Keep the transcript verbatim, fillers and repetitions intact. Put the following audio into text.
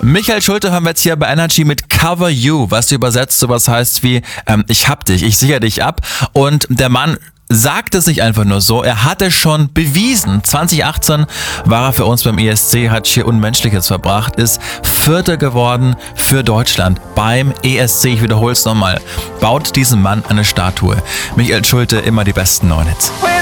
Michael Schulte hören wir jetzt hier bei Energy mit Cover You, was übersetzt sowas heißt wie ähm, ich hab dich, ich sichere dich ab. Und der Mann sagt es nicht einfach nur so, er hatte schon bewiesen. zwanzig achtzehn war er für uns beim E S C, hat hier Unmenschliches verbracht, ist Vierter geworden für Deutschland beim E S C. Ich wiederhole es nochmal. Baut diesem Mann eine Statue. Michael Schulte, immer die besten neuen Hits.